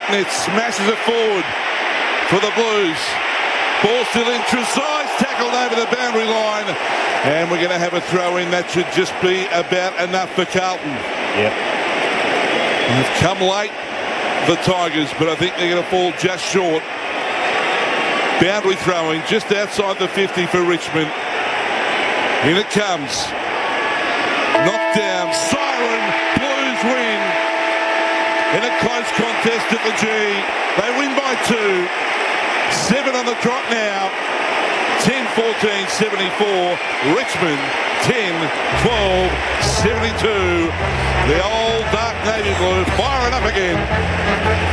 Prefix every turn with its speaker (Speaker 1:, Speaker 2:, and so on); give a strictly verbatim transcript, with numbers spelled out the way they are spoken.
Speaker 1: Blacknett smashes it forward for the Blues. Ball still in. Trezise tackled over the boundary line. And we're going to have a throw in. That should just be about enough for Carlton.
Speaker 2: Yep.
Speaker 1: They've come late, the Tigers, but I think they're going to fall just short. Boundary throwing just outside the fifty for Richmond. In it comes. Knocked down. Siren. Blues win. In a close contest at the G. They win by two. Seven on the trot now. ten fourteen seventy-four. Richmond ten twelve seventy-two. The old dark navy blue firing up again.